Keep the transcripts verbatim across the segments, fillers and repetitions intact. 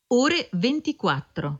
ore ventiquattro.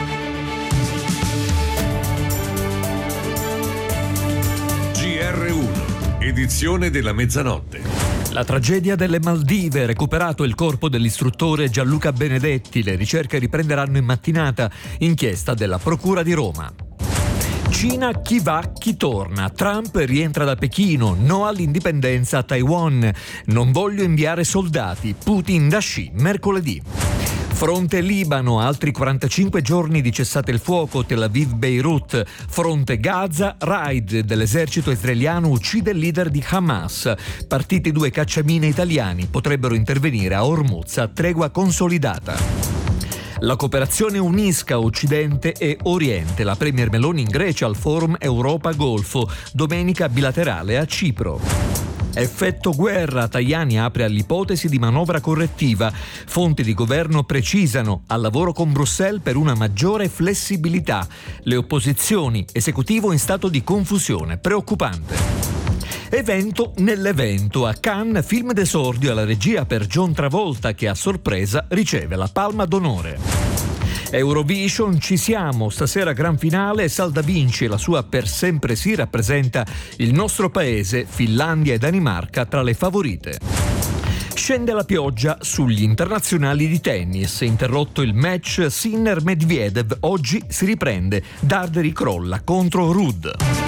G R uno, edizione della mezzanotte. La tragedia delle Maldive, recuperato il corpo dell'istruttore Gianluca Benedetti, le ricerche riprenderanno in mattinata, inchiesta della Procura di Roma. Cina, chi va, chi torna. Trump rientra da Pechino, no all'indipendenza a Taiwan. Non voglio inviare soldati. Putin da Xi, mercoledì. Fronte Libano, altri quarantacinque giorni di cessate il fuoco, Tel Aviv-Beirut. Fronte Gaza, raid dell'esercito israeliano uccide il leader di Hamas. Partiti due cacciamine italiani, potrebbero intervenire a Hormuz a tregua consolidata. La cooperazione unisca Occidente e Oriente. La Premier Meloni in Grecia al Forum Europa-Golfo. Domenica bilaterale a Cipro. Effetto guerra. Tajani apre all'ipotesi di manovra correttiva. Fonti di governo precisano: al lavoro con Bruxelles per una maggiore flessibilità. Le opposizioni, esecutivo in stato di confusione. Preoccupante. Evento nell'evento. A Cannes, film d'esordio alla regia per John Travolta, che a sorpresa riceve la Palma d'Onore. Eurovision, ci siamo, stasera gran finale, Salda Vinci e la sua Per sempre sì rappresenta il nostro paese, Finlandia e Danimarca tra le favorite. Scende la pioggia sugli internazionali di tennis, interrotto il match Sinner-Medvedev, oggi si riprende, Darderi crolla contro Ruud.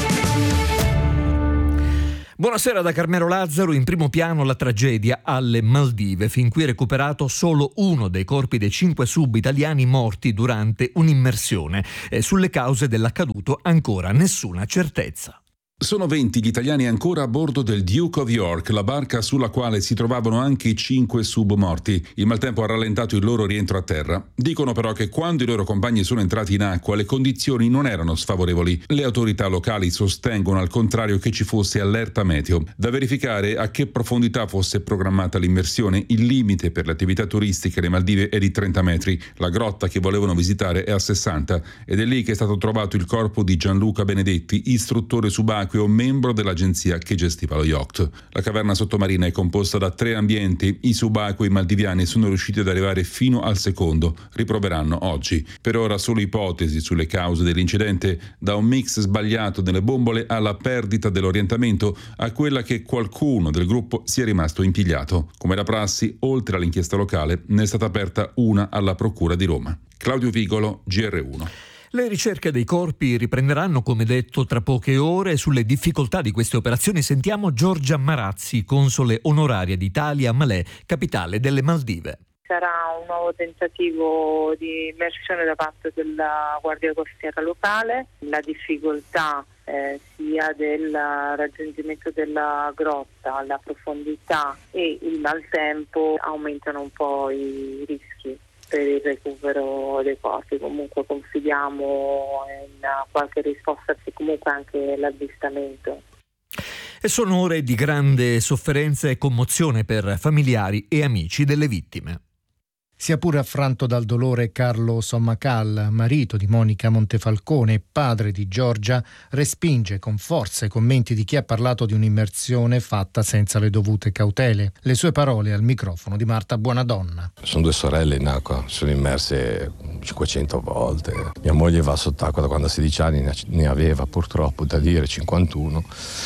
Buonasera da Carmelo Lazzaro. In primo piano la tragedia alle Maldive, fin qui recuperato solo uno dei corpi dei cinque sub italiani morti durante un'immersione. E sulle cause dell'accaduto ancora nessuna certezza. Sono venti gli italiani ancora a bordo del Duke of York, la barca sulla quale si trovavano anche i cinque sub morti. Il maltempo ha rallentato il loro rientro a terra. Dicono però che quando i loro compagni sono entrati in acqua le condizioni non erano sfavorevoli. Le autorità locali sostengono al contrario che ci fosse allerta meteo. Da verificare a che profondità fosse programmata l'immersione. Il limite per le attività turistiche alle Maldive è di trenta metri. La grotta che volevano visitare è a sessanta ed è lì che è stato trovato il corpo di Gianluca Benedetti, istruttore subacqueo, membro dell'agenzia che gestiva lo yacht. La caverna sottomarina è composta da tre ambienti. I subacquei maldiviani sono riusciti ad arrivare fino al secondo. Riproveranno oggi. Per ora solo ipotesi sulle cause dell'incidente, da un mix sbagliato delle bombole alla perdita dell'orientamento a quella che qualcuno del gruppo sia rimasto impigliato. Come da prassi, oltre all'inchiesta locale, ne è stata aperta una alla Procura di Roma. Claudio Vigolo, G R uno. Le ricerche dei corpi riprenderanno, come detto, tra poche ore. Sulle difficoltà di queste operazioni sentiamo Giorgia Marazzi, console onoraria d'Italia a Malé, capitale delle Maldive. Sarà un nuovo tentativo di immersione da parte della Guardia Costiera locale. La difficoltà eh, sia del raggiungimento della grotta, la profondità e il maltempo aumentano un po' i rischi per il recupero dei corpi. Comunque confidiamo in qualche risposta e comunque anche l'avvistamento. E sono ore di grande sofferenza e commozione per familiari e amici delle vittime. Sia pure affranto dal dolore, Carlo Sommacal, marito di Monica Montefalcone e padre di Giorgia, respinge con forza i commenti di chi ha parlato di un'immersione fatta senza le dovute cautele. Le sue parole al microfono di Marta Buonadonna. Sono due sorelle in acqua, sono immerse cinquecento volte. Mia moglie va sott'acqua da quando ha sedici anni, ne aveva purtroppo da dire cinquantuno.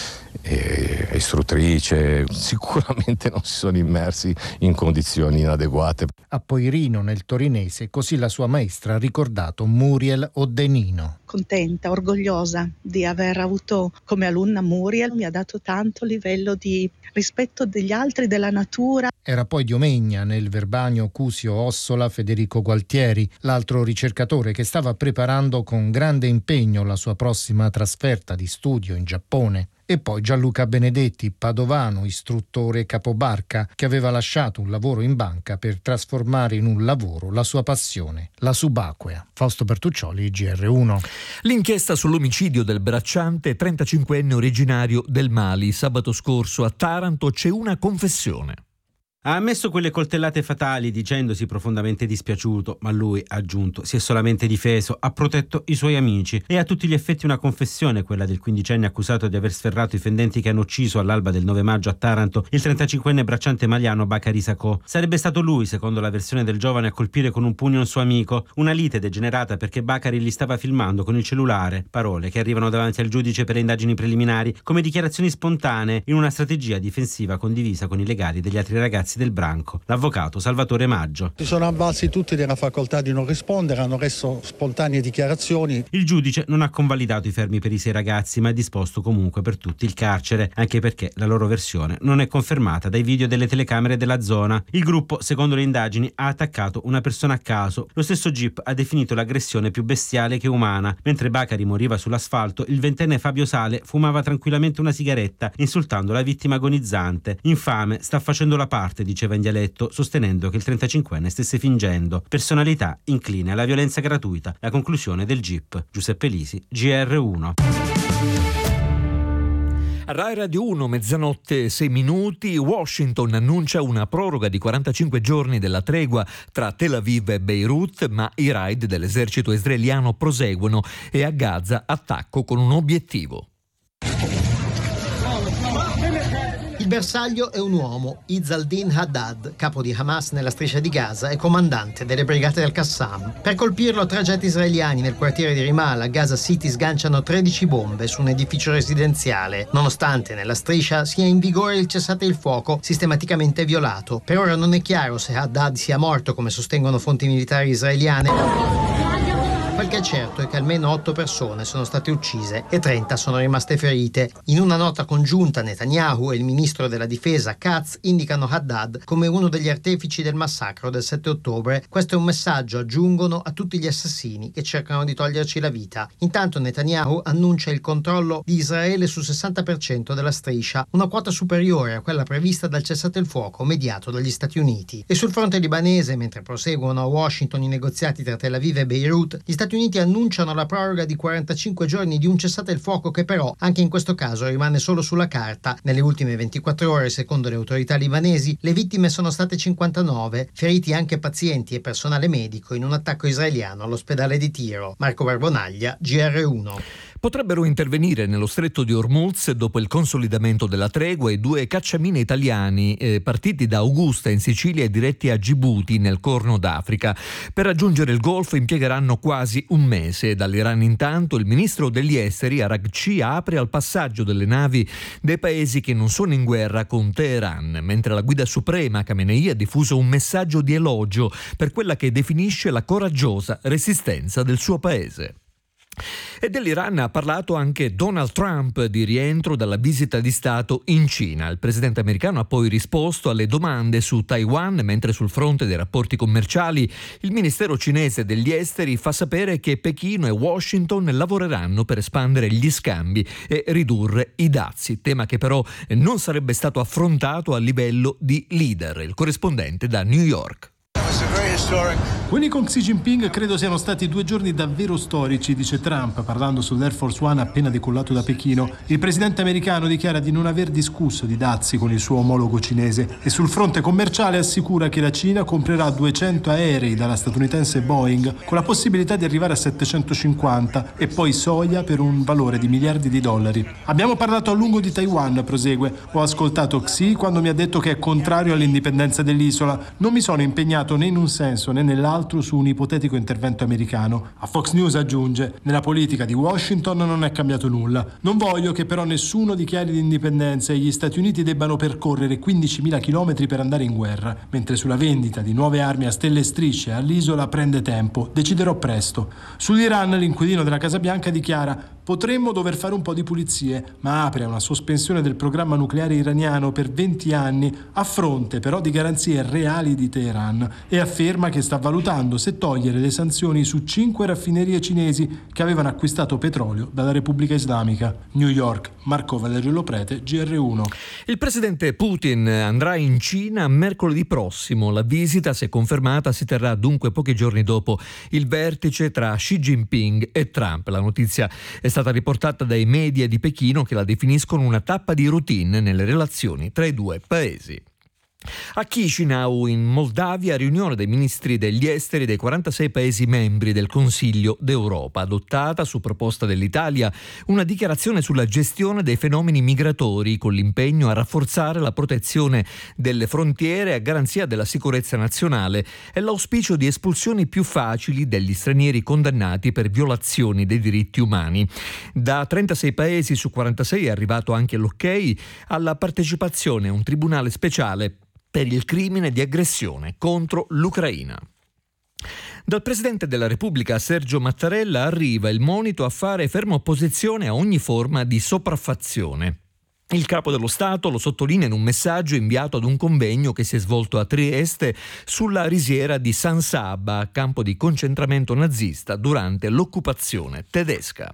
E istruttrice, sicuramente non si sono immersi in condizioni inadeguate. A Poirino, nel torinese, così la sua maestra ha ricordato Muriel Oddenino. Contenta, orgogliosa di aver avuto come alunna Muriel, mi ha dato tanto livello di rispetto degli altri, della natura. Era poi di Omegna, nel Verbanio Cusio Ossola, Federico Gualtieri, l'altro ricercatore che stava preparando con grande impegno la sua prossima trasferta di studio in Giappone. E poi Gianluca Benedetti, padovano, istruttore capobarca, che aveva lasciato un lavoro in banca per trasformare in un lavoro la sua passione, la subacquea. Fausto Bertuccioli, G R uno. L'inchiesta sull'omicidio del bracciante trentacinquenne originario del Mali. Sabato scorso a Taranto c'è una confessione. Ha ammesso quelle coltellate fatali dicendosi profondamente dispiaciuto, ma lui, ha aggiunto, si è solamente difeso, ha protetto i suoi amici. È a tutti gli effetti una confessione quella del quindicenne accusato di aver sferrato i fendenti che hanno ucciso all'alba del nove maggio a Taranto il trentacinquenne bracciante maliano Bakary Sacco. Sarebbe stato lui, secondo la versione del giovane, a colpire con un pugno un suo amico. Una lite degenerata perché Bakary li stava filmando con il cellulare. Parole che arrivano davanti al giudice per le indagini preliminari come dichiarazioni spontanee in una strategia difensiva condivisa con i legali degli altri ragazzi del branco. L'avvocato Salvatore Maggio. Si sono avvalsi tutti della facoltà di non rispondere, hanno reso spontanee dichiarazioni. Il giudice non ha convalidato i fermi per i sei ragazzi, ma ha disposto comunque per tutti il carcere, anche perché la loro versione non è confermata dai video delle telecamere della zona. Il gruppo, secondo le indagini, ha attaccato una persona a caso. Lo stesso G I P ha definito l'aggressione più bestiale che umana. Mentre Bakary moriva sull'asfalto, il ventenne Fabio Sale fumava tranquillamente una sigaretta, insultando la vittima agonizzante. Infame, sta facendo la parte, diceva in dialetto, sostenendo che il trentacinquenne stesse fingendo. Personalità incline alla violenza gratuita. La conclusione del G I P. Giuseppe Lisi, G R uno. Rai Radio uno, mezzanotte sei minuti. Washington annuncia una proroga di quarantacinque giorni della tregua tra Tel Aviv e Beirut, ma i raid dell'esercito israeliano proseguono e a Gaza attacco con un obiettivo. Il bersaglio è un uomo, Izzaldin Haddad, capo di Hamas nella striscia di Gaza e comandante delle brigate del Qassam. Per colpirlo, tre jet israeliani nel quartiere di Ramallah, Gaza City, sganciano tredici bombe su un edificio residenziale, nonostante nella striscia sia in vigore il cessate il fuoco sistematicamente violato. Per ora non è chiaro se Haddad sia morto, come sostengono fonti militari israeliane. Quel che è certo è che almeno otto persone sono state uccise e trenta sono rimaste ferite. In una nota congiunta, Netanyahu e il ministro della difesa Katz indicano Haddad come uno degli artefici del massacro del sette ottobre. Questo è un messaggio, aggiungono, a tutti gli assassini che cercano di toglierci la vita. Intanto Netanyahu annuncia il controllo di Israele sul sessanta per cento della striscia, una quota superiore a quella prevista dal cessate il fuoco mediato dagli Stati Uniti. E sul fronte libanese, mentre proseguono a Washington i negoziati tra Tel Aviv e Beirut, gli Stati Uniti annunciano la proroga di quarantacinque giorni di un cessate il fuoco che però, anche in questo caso, rimane solo sulla carta. Nelle ultime ventiquattro ore, secondo le autorità libanesi, le vittime sono state cinquantanove, feriti anche pazienti e personale medico in un attacco israeliano all'ospedale di Tiro. Marco Barbonaglia, G R uno. Potrebbero intervenire nello stretto di Hormuz dopo il consolidamento della tregua i due cacciamine italiani eh, partiti da Augusta in Sicilia e diretti a Gibuti nel Corno d'Africa. Per raggiungere il Golfo impiegheranno quasi un mese. Dall'Iran intanto il ministro degli esteri Araghchi apre al passaggio delle navi dei paesi che non sono in guerra con Teheran, mentre la guida suprema Khamenei ha diffuso un messaggio di elogio per quella che definisce la coraggiosa resistenza del suo paese. E dell'Iran ha parlato anche Donald Trump di rientro dalla visita di Stato in Cina. Il presidente americano ha poi risposto alle domande su Taiwan, mentre sul fronte dei rapporti commerciali il Ministero cinese degli esteri fa sapere che Pechino e Washington lavoreranno per espandere gli scambi e ridurre i dazi, tema che però non sarebbe stato affrontato a livello di leader. Il corrispondente da New York. Quelli con Xi Jinping credo siano stati due giorni davvero storici, dice Trump, parlando sull'Air Force One appena decollato da Pechino. Il presidente americano dichiara di non aver discusso di dazi con il suo omologo cinese e sul fronte commerciale assicura che la Cina comprerà duecento aerei dalla statunitense Boeing con la possibilità di arrivare a settecentocinquanta e poi soia per un valore di miliardi di dollari. Abbiamo parlato a lungo di Taiwan, prosegue. Ho ascoltato Xi quando mi ha detto che è contrario all'indipendenza dell'isola. Non mi sono impegnato né in un senso né nell'altro su un ipotetico intervento americano. A Fox News aggiunge: nella politica di Washington non è cambiato nulla. Non voglio che però nessuno dichiari l'indipendenza e gli Stati Uniti debbano percorrere quindicimila chilometri per andare in guerra, mentre sulla vendita di nuove armi a stelle e strisce all'isola prende tempo. Deciderò presto. Sull'Iran l'inquilino della Casa Bianca dichiara: potremmo dover fare un po' di pulizie, ma apre a una sospensione del programma nucleare iraniano per venti anni a fronte però di garanzie reali di Teheran e afferma che sta valutando se togliere le sanzioni su cinque raffinerie cinesi che avevano acquistato petrolio dalla Repubblica Islamica. New York, Marco Valerio Loprete, G R uno. Il presidente Putin andrà in Cina mercoledì prossimo. La visita, se confermata, si terrà dunque pochi giorni dopo il vertice tra Xi Jinping e Trump. La notizia è stata riportata dai media di Pechino che la definiscono una tappa di routine nelle relazioni tra i due paesi. A Chișinău, in Moldavia, riunione dei ministri degli esteri dei quarantasei paesi membri del Consiglio d'Europa, adottata su proposta dell'Italia una dichiarazione sulla gestione dei fenomeni migratori con l'impegno a rafforzare la protezione delle frontiere a garanzia della sicurezza nazionale e l'auspicio di espulsioni più facili degli stranieri condannati per violazioni dei diritti umani. Da trentasei paesi su quarantasei è arrivato anche l'ok alla partecipazione a un tribunale speciale per il crimine di aggressione contro l'Ucraina. Dal Presidente della Repubblica Sergio Mattarella arriva il monito a fare ferma opposizione a ogni forma di sopraffazione. Il Capo dello Stato lo sottolinea in un messaggio inviato ad un convegno che si è svolto a Trieste sulla risiera di San Saba, campo di concentramento nazista durante l'occupazione tedesca.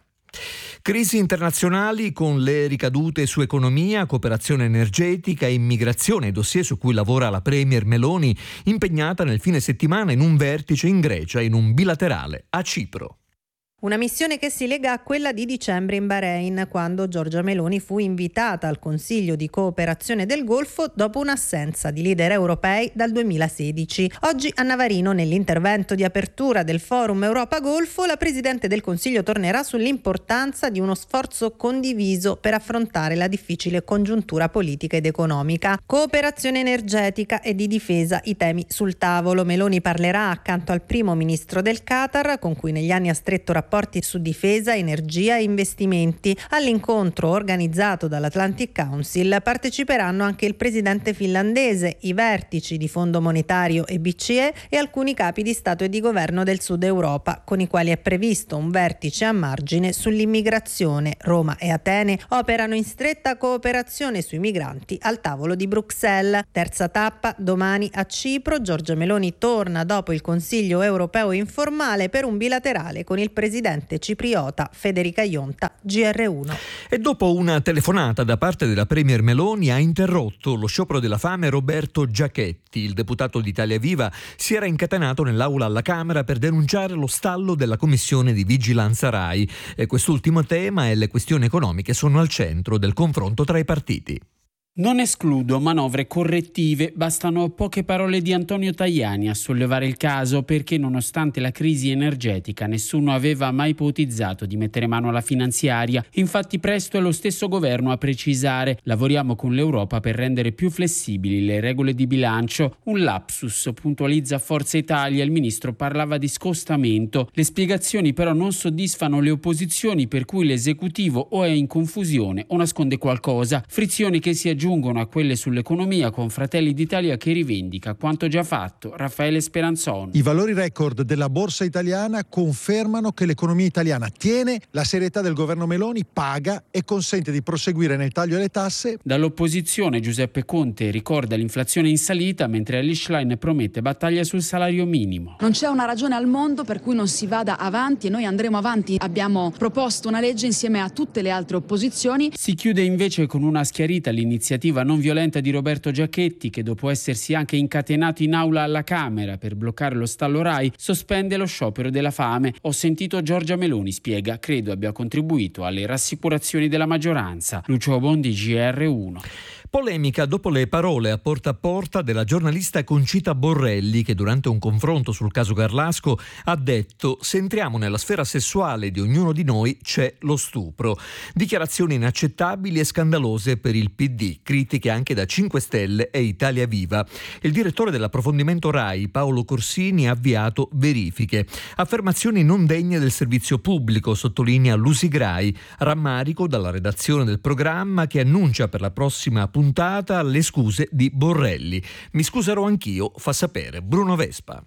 Crisi internazionali con le ricadute su economia, cooperazione energetica e immigrazione, dossier su cui lavora la Premier Meloni, impegnata nel fine settimana in un vertice in Grecia e in un bilaterale a Cipro. Una missione che si lega a quella di dicembre in Bahrain, quando Giorgia Meloni fu invitata al Consiglio di cooperazione del Golfo dopo un'assenza di leader europei dal duemilasedici. Oggi a Navarino, nell'intervento di apertura del Forum Europa-Golfo, la Presidente del Consiglio tornerà sull'importanza di uno sforzo condiviso per affrontare la difficile congiuntura politica ed economica. Cooperazione energetica e di difesa i temi sul tavolo. Meloni parlerà accanto al primo ministro del Qatar, con cui negli anni ha stretto rapporti su difesa, energia e investimenti. All'incontro organizzato dall'Atlantic Council parteciperanno anche il presidente finlandese, i vertici di Fondo Monetario e B C E e alcuni capi di Stato e di Governo del Sud Europa, con i quali è previsto un vertice a margine sull'immigrazione. Roma e Atene operano in stretta cooperazione sui migranti al tavolo di Bruxelles. Terza tappa domani a Cipro. Giorgia Meloni torna dopo il Consiglio europeo informale per un bilaterale con il presidente cipriota Federica Ionta, G R uno. E dopo una telefonata da parte della Premier Meloni ha interrotto lo sciopero della fame Roberto Giachetti. Il deputato di Italia Viva si era incatenato nell'aula alla Camera per denunciare lo stallo della Commissione di Vigilanza Rai. E quest'ultimo tema e le questioni economiche sono al centro del confronto tra i partiti. Non escludo manovre correttive, bastano poche parole di Antonio Tajani a sollevare il caso, perché nonostante la crisi energetica nessuno aveva mai ipotizzato di mettere mano alla finanziaria. Infatti presto è lo stesso governo a precisare: lavoriamo con l'Europa per rendere più flessibili le regole di bilancio. Un lapsus, puntualizza Forza Italia, il ministro parlava di scostamento. Le spiegazioni però non soddisfano le opposizioni, per cui l'esecutivo o è in confusione o nasconde qualcosa. Frizioni che si aggiungono aggiungono a quelle sull'economia, con Fratelli d'Italia che rivendica quanto già fatto. Raffaele Speranzon. I valori record della borsa italiana confermano che l'economia italiana tiene, la serietà del governo Meloni paga e consente di proseguire nel taglio alle tasse. Dall'opposizione Giuseppe Conte ricorda l'inflazione in salita, mentre Elly Schlein promette battaglia sul salario minimo. Non c'è una ragione al mondo per cui non si vada avanti e noi andremo avanti. Abbiamo proposto una legge insieme a tutte le altre opposizioni. Si chiude invece con una schiarita l'iniziativa non violenta di Roberto Giachetti, che dopo essersi anche incatenato in aula alla Camera per bloccare lo stallo Rai, sospende lo sciopero della fame. Ho sentito Giorgia Meloni, spiega, credo abbia contribuito alle rassicurazioni della maggioranza. Lucio Bondi, G R uno. Polemica dopo le parole a porta a porta della giornalista Concita Borrelli, che durante un confronto sul caso Garlasco ha detto: se entriamo nella sfera sessuale di ognuno di noi c'è lo stupro. Dichiarazioni inaccettabili e scandalose per il P D, critiche anche da cinque Stelle e Italia Viva. Il direttore dell'approfondimento Rai, Paolo Corsini, ha avviato verifiche. Affermazioni non degne del servizio pubblico, sottolinea Lusigrai. Rammarico dalla redazione del programma, che annuncia per la prossima puntata le scuse di Borrelli. Mi scuserò anch'io, fa sapere Bruno Vespa.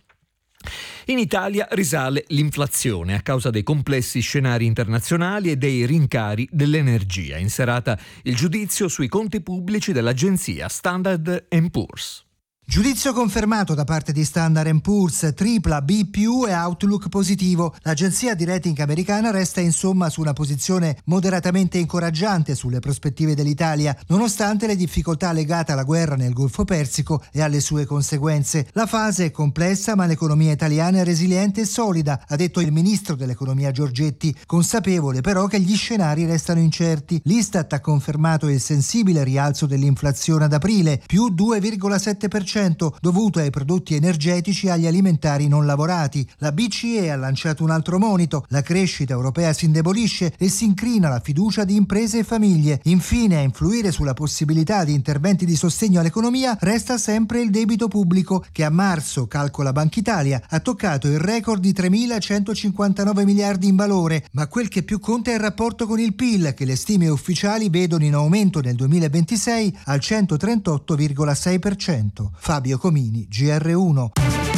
In Italia risale l'inflazione a causa dei complessi scenari internazionali e dei rincari dell'energia. In serata il giudizio sui conti pubblici dell'agenzia Standard and Poor's. Giudizio confermato da parte di Standard and Poor's, tripla B più e outlook positivo. L'agenzia di rating americana resta insomma su una posizione moderatamente incoraggiante sulle prospettive dell'Italia, nonostante le difficoltà legate alla guerra nel Golfo Persico e alle sue conseguenze. La fase è complessa, ma l'economia italiana è resiliente e solida, ha detto il ministro dell'economia Giorgetti, consapevole però che gli scenari restano incerti. L'Istat ha confermato il sensibile rialzo dell'inflazione ad aprile, più due virgola sette per cento, dovuto ai prodotti energetici e agli alimentari non lavorati. La B C E ha lanciato un altro monito: la crescita europea si indebolisce e si incrina la fiducia di imprese e famiglie. Infine, a influire sulla possibilità di interventi di sostegno all'economia resta sempre il debito pubblico, che a marzo, calcola Banca Italia, ha toccato il record di tremilacentocinquantanove miliardi in valore, ma quel che più conta è il rapporto con il P I L, che le stime ufficiali vedono in aumento nel duemilaventisei al centotrentotto virgola sei per cento. Fabio Comini, G R uno.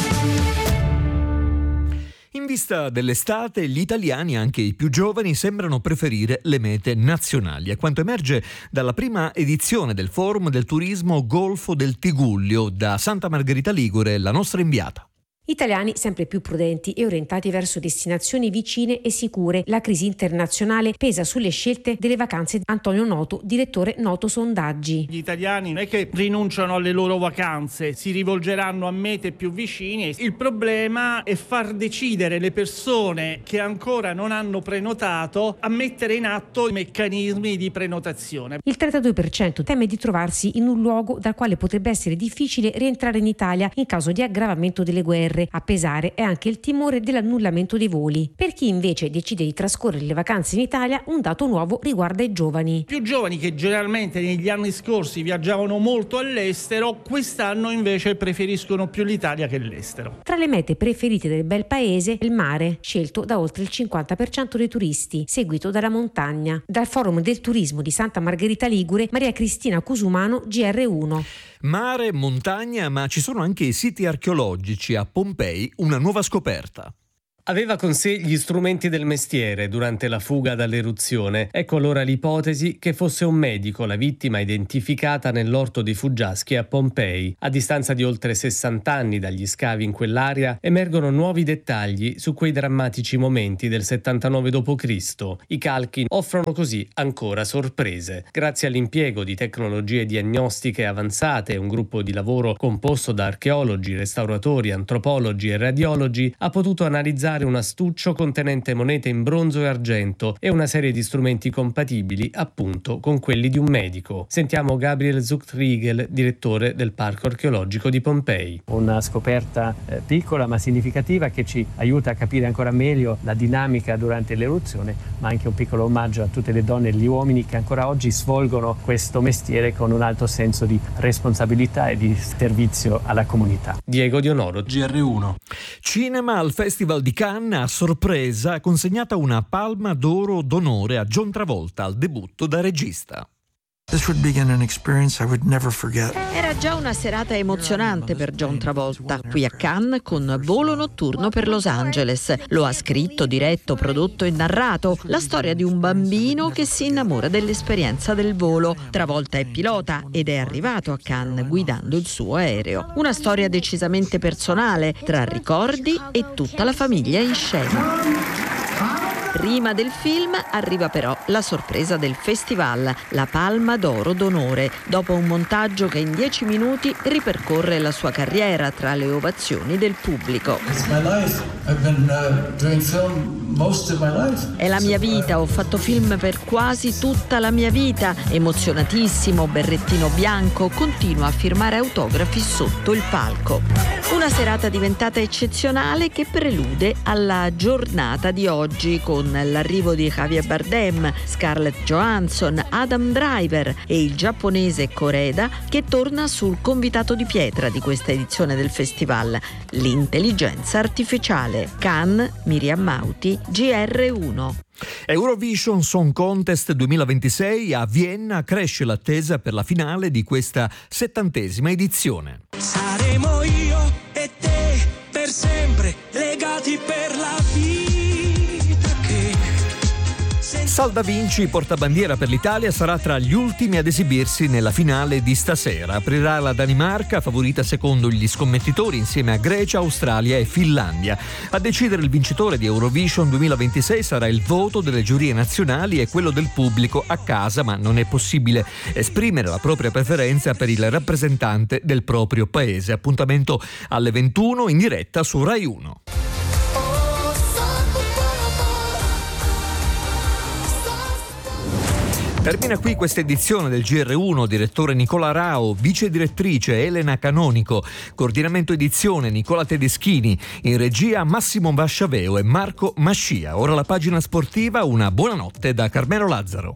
In vista dell'estate, gli italiani, anche i più giovani, sembrano preferire le mete nazionali, a quanto emerge dalla prima edizione del Forum del Turismo Golfo del Tigullio. Da Santa Margherita Ligure, la nostra inviata. Italiani sempre più prudenti e orientati verso destinazioni vicine e sicure. La crisi internazionale pesa sulle scelte delle vacanze. Antonio Noto, direttore Noto Sondaggi. Gli italiani non è che rinunciano alle loro vacanze, si rivolgeranno a mete più vicine. Il problema è far decidere le persone che ancora non hanno prenotato a mettere in atto i meccanismi di prenotazione. Il trentadue per cento teme di trovarsi in un luogo dal quale potrebbe essere difficile rientrare in Italia in caso di aggravamento delle guerre. A pesare è anche il timore dell'annullamento dei voli. Per chi invece decide di trascorrere le vacanze in Italia, un dato nuovo riguarda i giovani. Più giovani, che generalmente negli anni scorsi viaggiavano molto all'estero, quest'anno invece preferiscono più l'Italia che l'estero. Tra le mete preferite del bel paese, il mare, scelto da oltre il cinquanta per cento dei turisti, seguito dalla montagna. Dal Forum del Turismo di Santa Margherita Ligure, Maria Cristina Cusumano, G R uno. Mare, montagna, ma ci sono anche i siti archeologici. A Pompei, una nuova scoperta. Aveva con sé gli strumenti del mestiere durante la fuga dall'eruzione. Ecco allora l'ipotesi che fosse un medico la vittima identificata nell'orto di Fuggiaschi a Pompei. A distanza di oltre sessanta anni dagli scavi in quell'area emergono nuovi dettagli su quei drammatici momenti del settantanove dopo Cristo. I calchi offrono così ancora sorprese. Grazie all'impiego di tecnologie diagnostiche avanzate, un gruppo di lavoro composto da archeologi, restauratori, antropologi e radiologi ha potuto analizzare un astuccio contenente monete in bronzo e argento e una serie di strumenti compatibili appunto con quelli di un medico. Sentiamo Gabriel Zuchtriegel, direttore del Parco Archeologico di Pompei. Una scoperta eh, piccola ma significativa che ci aiuta a capire ancora meglio la dinamica durante l'eruzione, ma anche un piccolo omaggio a tutte le donne e gli uomini che ancora oggi svolgono questo mestiere con un alto senso di responsabilità e di servizio alla comunità. Diego Dionoro, G R uno. Cinema al Festival di Cannes, a sorpresa, ha consegnato una Palma d'Oro d'onore a John Travolta al debutto da regista. Era già una serata emozionante per John Travolta, qui a Cannes con Volo notturno per Los Angeles. Lo ha scritto, diretto, prodotto e narrato. La storia di un bambino che si innamora dell'esperienza del volo. Travolta è pilota ed è arrivato a Cannes guidando il suo aereo. Una storia decisamente personale, tra ricordi e tutta la famiglia in scena. Prima del film arriva però la sorpresa del festival, la Palma d'Oro d'onore, dopo un montaggio che in dieci minuti ripercorre la sua carriera tra le ovazioni del pubblico. È la mia vita, ho fatto film per quasi tutta la mia vita. Emozionatissimo, berrettino bianco, continua a firmare autografi sotto il palco. Una serata diventata eccezionale che prelude alla giornata di oggi con l'arrivo di Javier Bardem, Scarlett Johansson, Adam Driver e il giapponese Koreda che torna sul convitato di pietra di questa edizione del festival, l'intelligenza artificiale. Cannes, Miriam Mauti, G R uno. Eurovision Song Contest duemilaventisei, a Vienna cresce l'attesa per la finale di questa settantesima edizione. Saremo io e te per sempre legati per la vita. Salda Vinci, portabandiera per l'Italia, sarà tra gli ultimi ad esibirsi nella finale di stasera. Aprirà la Danimarca, favorita secondo gli scommettitori, insieme a Grecia, Australia e Finlandia. A decidere il vincitore di Eurovision duemilaventisei sarà il voto delle giurie nazionali e quello del pubblico a casa, ma non è possibile esprimere la propria preferenza per il rappresentante del proprio paese. Appuntamento alle ventuno in diretta su Rai uno. Termina qui questa edizione del G R uno. Direttore Nicola Rao, vice direttrice Elena Canonico, coordinamento edizione Nicola Tedeschini, in regia Massimo Vasciaveo e Marco Mascia. Ora la pagina sportiva, una buonanotte da Carmelo Lazzaro.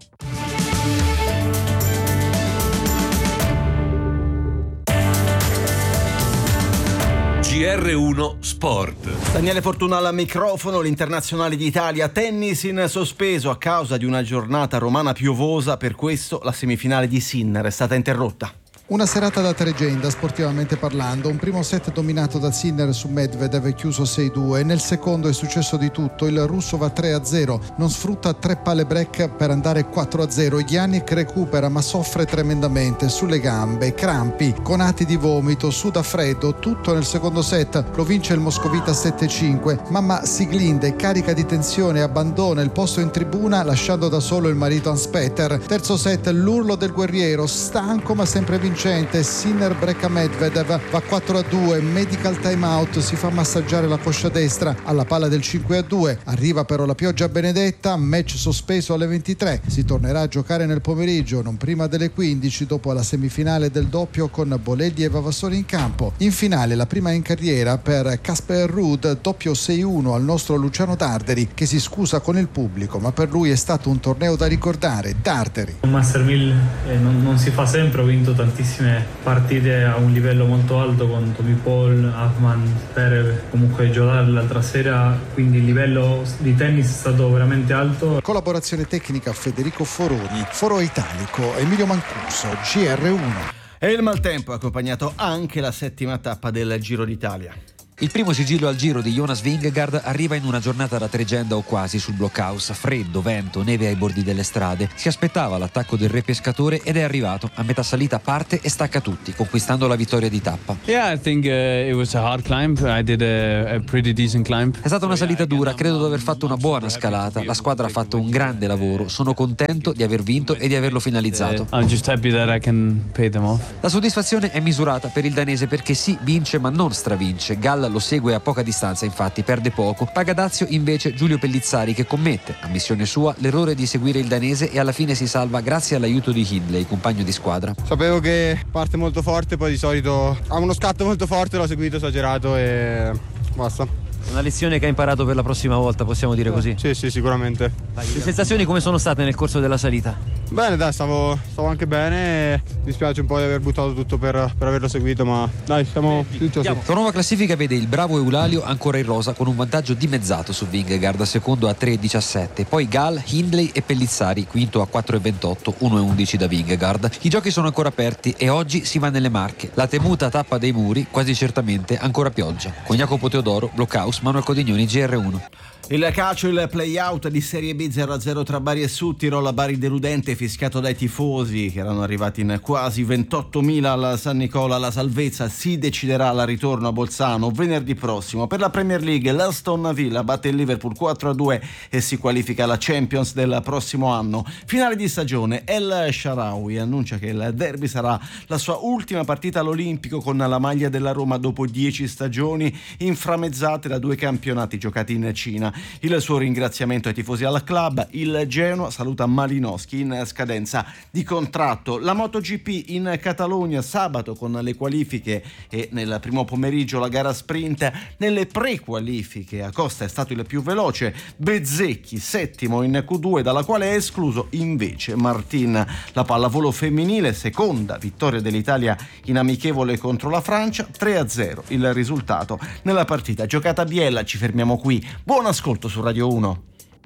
G R uno Sport. Daniele Fortuna al microfono. L'Internazionale d'Italia tennis in sospeso a causa di una giornata romana piovosa, per questo la semifinale di Sinner è stata interrotta. Una serata da tregenda sportivamente parlando, un primo set dominato da Sinner su Medvedev chiuso sei due, nel secondo è successo di tutto, il russo va tre a zero, non sfrutta tre palle break per andare quattro a zero, Jannik recupera ma soffre tremendamente sulle gambe, crampi, conati di vomito, suda freddo, tutto nel secondo set, lo vince il moscovita sette a cinque, mamma Siglinde carica di tensione, abbandona il posto in tribuna lasciando da solo il marito Hans Peter, terzo set l'urlo del guerriero, stanco ma sempre vincente. Sinner brecca Medvedev, va quattro a due, medical time out, si fa massaggiare la coscia destra alla palla del cinque a due, arriva però la pioggia benedetta, match sospeso alle ventitré, si tornerà a giocare nel pomeriggio non prima delle quindici dopo la semifinale del doppio con Bolelli e Vavassori in campo. In finale la prima in carriera per Casper Ruud, doppio sei uno al nostro Luciano Darderi che si scusa con il pubblico, ma per lui è stato un torneo da ricordare. Darderi. Un Master mille eh, non, non si fa sempre, ho vinto tantissime partite a un livello molto alto con Tommy Paul, Ahman, Perev, comunque giocare l'altra sera, quindi il livello di tennis è stato veramente alto. Collaborazione tecnica Federico Foroni, Foro Italico, Emilio Mancuso, G R uno. E il maltempo ha accompagnato anche la settima tappa del Giro d'Italia. Il primo sigillo al Giro di Jonas Vingegaard arriva in una giornata da tregenda o quasi sul blockhouse, freddo, vento, neve ai bordi delle strade. Si aspettava l'attacco del re pescatore ed è arrivato. A metà salita parte e stacca tutti, conquistando la vittoria di tappa. Yeah, I think uh, it was a hard climb. I did a, a pretty decent climb. È stata una salita dura, credo di aver fatto una buona scalata. La squadra ha fatto un grande lavoro. Sono contento di aver vinto e di averlo finalizzato. I'm just happy that I can pay them off. La soddisfazione è misurata per il danese perché sì, vince ma non stravince. Gall lo segue a poca distanza, infatti perde poco. Paga dazio invece Giulio Pellizzari che commette, a missione sua, l'errore di seguire il danese e alla fine si salva grazie all'aiuto di Hindley, compagno di squadra. Sapevo che parte molto forte, poi di solito ha uno scatto molto forte, l'ho seguito esagerato e basta. Una lezione che ha imparato per la prossima volta, possiamo dire così? Sì, sì, sicuramente. Le sensazioni come sono state nel corso della salita? Bene, dai, stavo, stavo anche bene. Mi spiace un po' di aver buttato tutto per, per averlo seguito, ma dai, siamo tutti La nuova classifica vede il bravo Eulalio ancora in rosa con un vantaggio dimezzato su Vingegaard, secondo a tre e diciassette. Poi Gall, Hindley e Pellizzari, quinto a quattro e ventotto, uno e undici da Vingegaard. I giochi sono ancora aperti e oggi si va nelle Marche. La temuta tappa dei muri, quasi certamente ancora pioggia. Con Jacopo Teodoro, Blockhouse, Manuel Codignoni, G R uno. Il calcio, il play-out di Serie B zero a zero tra Bari e Suttirol. Bari deludente, fischiato dai tifosi che erano arrivati in quasi ventottomila al San Nicola. La salvezza si deciderà al ritorno a Bolzano venerdì prossimo. Per la Premier League l'Aston Villa batte il Liverpool quattro a due e si qualifica alla Champions del prossimo anno. Finale di stagione, El Shaarawy annuncia che il derby sarà la sua ultima partita all'Olimpico con la maglia della Roma dopo dieci stagioni inframmezzate da due campionati giocati in Cina. Il suo ringraziamento ai tifosi al club. Il Genoa saluta Malinowski in scadenza di contratto. La MotoGP in Catalogna sabato con le qualifiche e nel primo pomeriggio la gara sprint. Nelle prequalifiche Acosta è stato il più veloce, Bezzecchi settimo in Q due, dalla quale è escluso invece Martin. La pallavolo femminile, seconda vittoria dell'Italia in amichevole contro la Francia, tre a zero il risultato nella partita giocata a Biella. Ci fermiamo qui. Buon ascolto su Radio uno.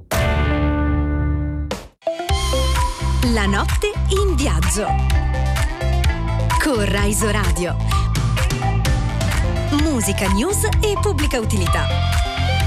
La notte in viaggio con Rai Radio. Musica, news e pubblica utilità.